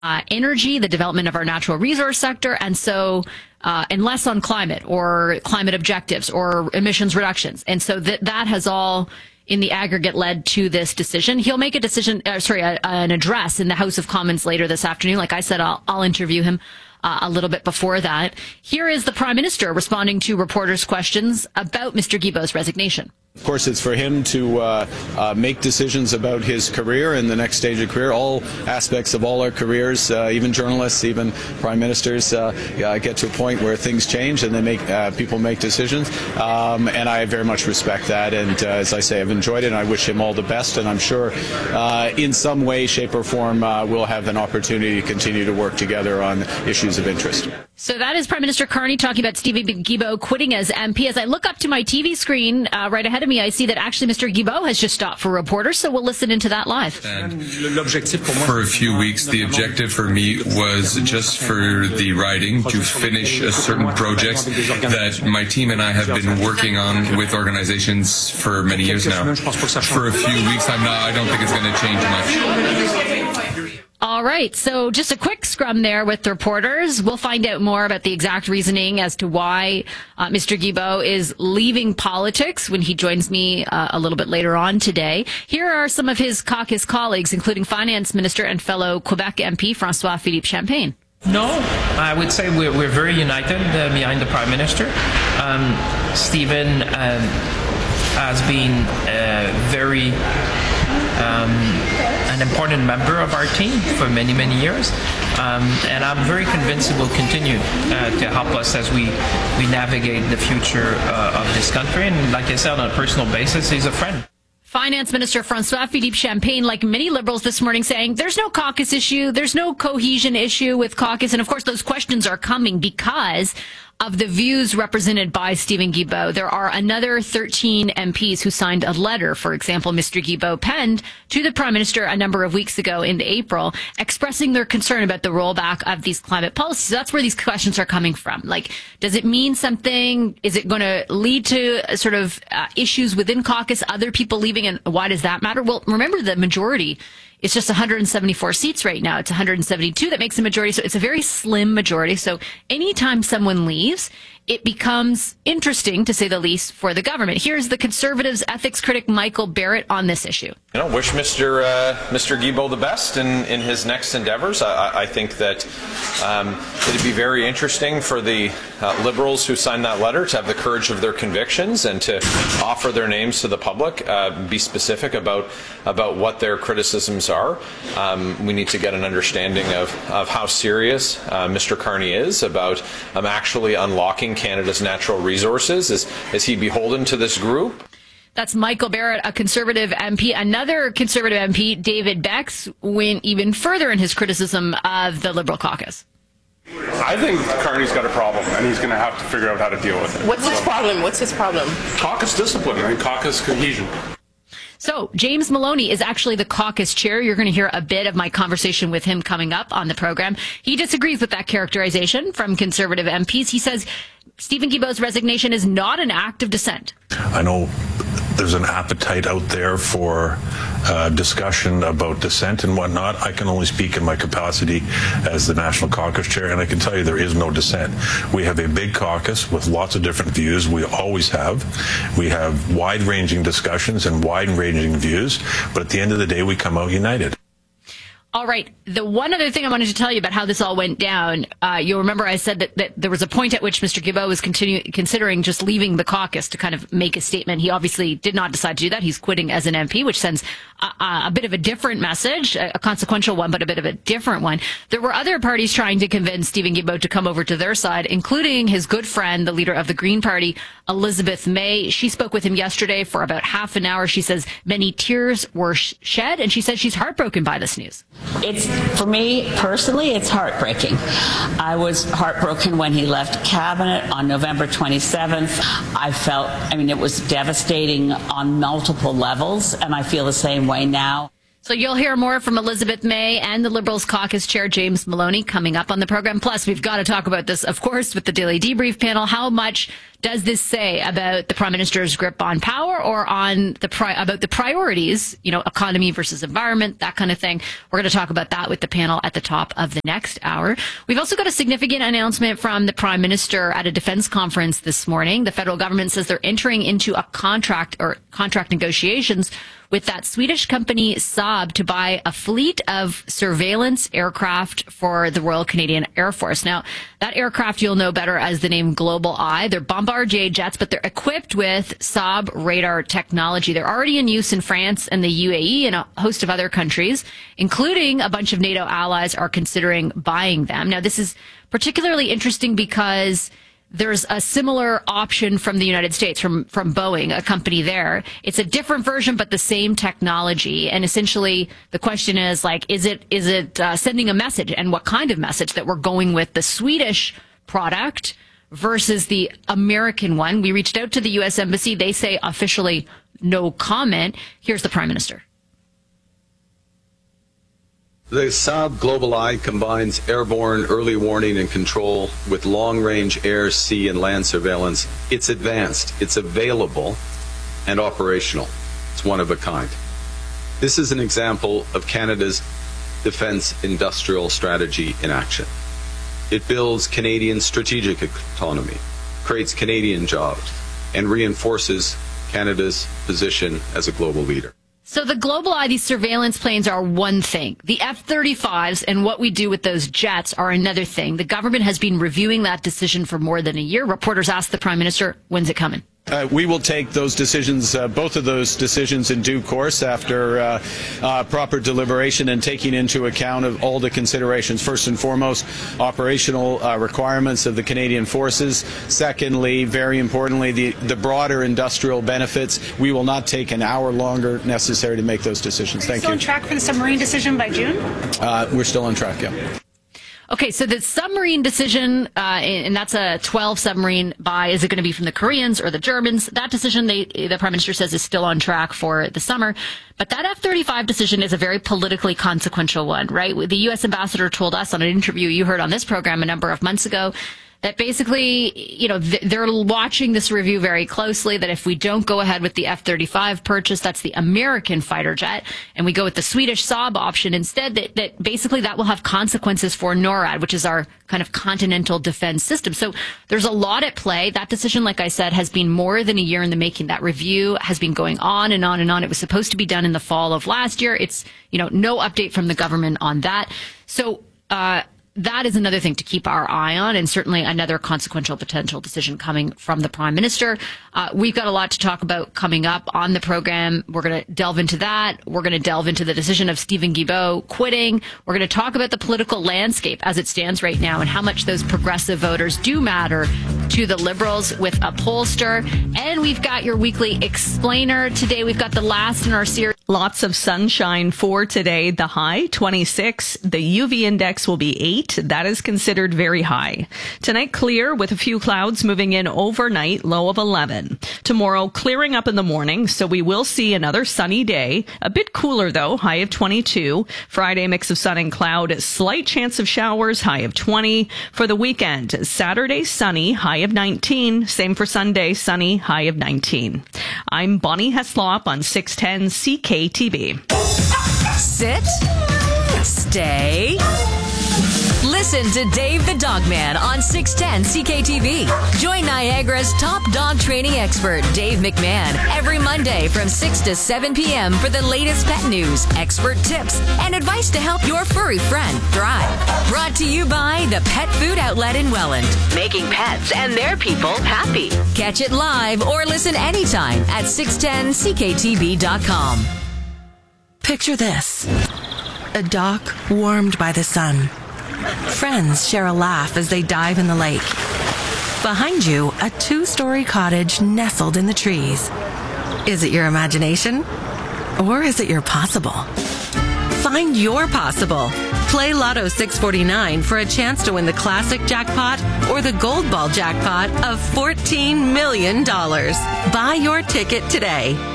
energy, the development of our natural resource sector, and so and less on climate or climate objectives or emissions reductions. And so that has all, in the aggregate, led to this decision. He'll make an address in the House of Commons later this afternoon. Like I said, I'll interview him a little bit before that. Here is the Prime Minister responding to reporters' questions about Mr. Guilbeault's resignation. Of course, it's for him to make decisions about his career and the next stage of career. All aspects of all our careers, even journalists, even prime ministers, get to a point where things change and people make decisions. And I very much respect that. And as I say, I've enjoyed it, and I wish him all the best. And I'm sure in some way, shape, or form, we'll have an opportunity to continue to work together on issues of interest. So that is Prime Minister Carney talking about Steven Guilbeault quitting as MP. As I look up to my TV screen right ahead of me, I see that actually Mr. Guilbeault has just stopped for reporters, so we'll listen into that live. And for a few weeks, the objective for me was just for the riding to finish a certain project that my team and I have been working on with organizations for many years now. For a few weeks, I don't think it's going to change much. All right, so just a quick scrum there with the reporters. We'll find out more about the exact reasoning as to why Mr. Guilbeault is leaving politics when he joins me a little bit later on today. Here are some of his caucus colleagues, including Finance Minister and fellow Quebec MP François-Philippe Champagne. No, I would say we're very united behind the Prime Minister. Stephen has been very an important member of our team for many, many years. And I'm very convinced it will continue to help us as we navigate the future of this country. And like I said, on a personal basis, he's a friend. Finance Minister François-Philippe Champagne, like many Liberals this morning, saying there's no caucus issue, there's no cohesion issue with caucus. And of course, those questions are coming because of the views represented by Steven Guilbeault. There are another 13 MPs who signed a letter, for example, Mr. Guilbeault penned to the Prime Minister a number of weeks ago in April, expressing their concern about the rollback of these climate policies. So that's where these questions are coming from. Like, does it mean something? Is it going to lead to sort of issues within caucus, other people leaving, and why does that matter? Well, remember the majority. It's just 174 seats right now. It's 172 that makes a majority. So it's a very slim majority. So anytime someone leaves, it becomes interesting, to say the least, for the government. Here's the Conservatives ethics critic Michael Barrett on this issue. Wish Mr. Guilbeault the best in his next endeavors. I think that it'd be very interesting for the Liberals who signed that letter to have the courage of their convictions and to offer their names to the public, be specific about what their criticisms are. We need to get an understanding of how serious Mr. Carney is about actually unlocking Canada's natural resources. Is he beholden to this group? That's Michael Barrett, a Conservative MP. Another Conservative MP, David Becks, went even further in his criticism of the Liberal caucus. I think Carney's got a problem, and he's going to have to figure out how to deal with it. What's his problem? Caucus discipline and caucus cohesion. So James Maloney is actually the caucus chair. You're going to hear a bit of my conversation with him coming up on the program. He disagrees with that characterization from Conservative MPs. He says Steven Guilbeault's resignation is not an act of dissent. I know there's an appetite out there for discussion about dissent and whatnot. I can only speak in my capacity as the National Caucus Chair, and I can tell you there is no dissent. We have a big caucus with lots of different views. We always have. We have wide-ranging discussions and wide-ranging views, but at the end of the day, we come out united. All right. The one other thing I wanted to tell you about how this all went down, you'll remember I said that there was a point at which Mr. Guilbeault was considering just leaving the caucus to kind of make a statement. He obviously did not decide to do that. He's quitting as an MP, which sends a bit of a different message, a consequential one, but a bit of a different one. There were other parties trying to convince Steven Guilbeault to come over to their side, including his good friend, the leader of the Green Party, Elizabeth May. She spoke with him yesterday for about half an hour. She says many tears were shed, and she said she's heartbroken by this news. It's, for me personally, it's heartbreaking. I was heartbroken when he left cabinet on November 27th. It was devastating on multiple levels, and I feel the same way now. So you'll hear more from Elizabeth May and the Liberals caucus chair, James Maloney, coming up on the program. Plus, we've got to talk about this, of course, with the Daily Debrief panel. How much does this say about the Prime Minister's grip on power or on about the priorities, economy versus environment, that kind of thing? We're going to talk about that with the panel at the top of the next hour. We've also got a significant announcement from the Prime Minister at a defense conference this morning. The federal government says they're entering into a contract negotiations with that Swedish company Saab to buy a fleet of surveillance aircraft for the Royal Canadian Air Force. Now, that aircraft you'll know better as the name Global Eye. They're Bombardier jets, but they're equipped with Saab radar technology. They're already in use in France and the UAE and a host of other countries, including a bunch of NATO allies are considering buying them. Now, this is particularly interesting because there's a similar option from the United States, from Boeing, a company there. It's a different version, but the same technology. And essentially, the question is, is it sending a message, and what kind of message, that we're going with the Swedish product versus the American one? We reached out to the U.S. Embassy. They say officially no comment. Here's the Prime Minister. The Saab Global Eye combines airborne early warning and control with long-range air, sea, and land surveillance. It's advanced, it's available, and operational. It's one of a kind. This is an example of Canada's defence industrial strategy in action. It builds Canadian strategic autonomy, creates Canadian jobs, and reinforces Canada's position as a global leader. So the Global Eye, these surveillance planes, are one thing. The F-35s and what we do with those jets are another thing. The government has been reviewing that decision for more than a year. Reporters asked the Prime Minister, when's it coming? We will take those decisions, both of those decisions, in due course after proper deliberation and taking into account of all the considerations. First and foremost, operational requirements of the Canadian Forces. Secondly, very importantly, the broader industrial benefits. We will not take an hour longer necessary to make those decisions. Thank you. Still on track for the submarine decision by June? We're still on track, yeah. Okay, so the submarine decision, and that's a 12 submarine buy. Is it going to be from the Koreans or the Germans? That decision, the Prime Minister says, is still on track for the summer. But that F-35 decision is a very politically consequential one, right? The U.S. ambassador told us on an interview you heard on this program a number of months ago that basically, they're watching this review very closely, that if we don't go ahead with the F-35 purchase, that's the American fighter jet, and we go with the Swedish Saab option instead, that basically that will have consequences for NORAD, which is our kind of continental defense system. So there's a lot at play. That decision, like I said, has been more than a year in the making. That review has been going on and on and on. It was supposed to be done in the fall of last year. It's, no update from the government on that. So, that is another thing to keep our eye on, and certainly another consequential potential decision coming from the Prime Minister. We've got a lot to talk about coming up on the program. We're going to delve into that. We're going to delve into the decision of Steven Guilbeault quitting. We're going to talk about the political landscape as it stands right now and how much those progressive voters do matter to the Liberals with a pollster. And we've got your weekly explainer. Today we've got the last in our series. Lots of sunshine for today. The high, 26. The UV index will be 8. That is considered very high. Tonight, clear with a few clouds moving in overnight, low of 11. Tomorrow, clearing up in the morning, so we will see another sunny day. A bit cooler, though, high of 22. Friday, mix of sun and cloud, slight chance of showers, high of 20. For the weekend, Saturday, sunny, high of 19. Same for Sunday, sunny, high of 19. I'm Bonnie Heslop on 610 CKTB. Sit. Stay. Listen to Dave the Dog Man on 610 CKTV. Join Niagara's top dog training expert, Dave McMahon, every Monday from 6 to 7 p.m. for the latest pet news, expert tips, and advice to help your furry friend thrive. Brought to you by the Pet Food Outlet in Welland, making pets and their people happy. Catch it live or listen anytime at 610CKTB.com. Picture this. A dock warmed by the sun. Friends share a laugh as they dive in the lake. Behind you, a 2-story cottage nestled in the trees. Is it your imagination? Or is it your possible? Find your possible. Play Lotto 649 for a chance to win the classic jackpot or the gold ball jackpot of $14 million. Buy your ticket today